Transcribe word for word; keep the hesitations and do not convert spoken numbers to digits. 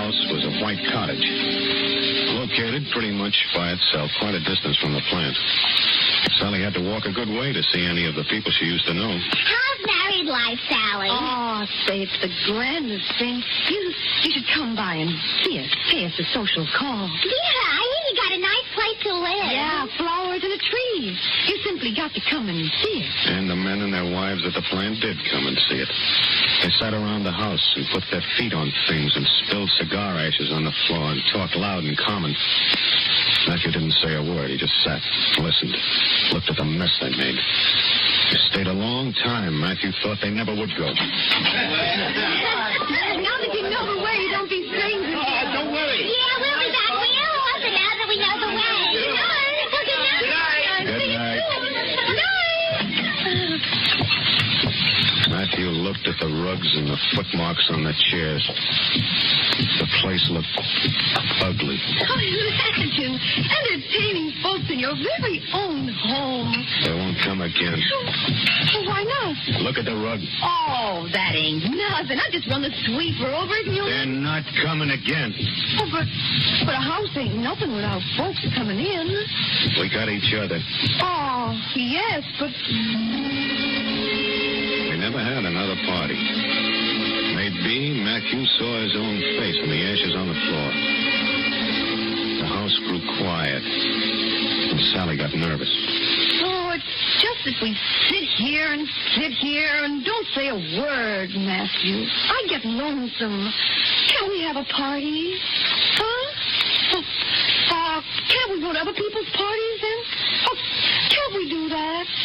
house was a white cottage, located pretty much by itself, quite a distance from the plant. Sally had to walk a good way to see any of the people she used to know. How's married life, Sally? Oh, say, it's the grandest thing. You, you should come by and see us. Pay us a social call. Yeah, I hear you got a nice place to live. Yeah, flowers and a tree. You simply got to come and see it. And the men and their wives at the plant did come and see it. They sat around the house and put their feet on things and spilled cigar ashes on the floor and talked loud and common. Matthew didn't say a word. He just sat, listened, looked at the mess they made. They stayed a long time. Matthew thought they never would go. Now that you know the way, don't be strangers. Oh, don't worry. Yeah, we'll be back real often now that we know the way. Good night. Well, good night. Good night. Good night. Matthew looked at the rugs and the footmarks on the chairs. The place looked ugly. Oh, imagine entertaining folks in your very own home. They won't come again. Well, why not? Look at the rug. Oh, that ain't nothing. I just run the sweeper over it and you'll... They're not coming again. Oh, but, but a house ain't nothing without folks coming in. We got each other. Oh, yes, but... We never had another party. Maybe Matthew saw his own face in the ashes on the floor. The house grew quiet, and Sally got nervous. Oh, it's just that we sit here and sit here and don't say a word, Matthew. I get lonesome. Can't we have a party? Huh? Oh, uh, can't we go to other people's parties then? Oh, can't we do that?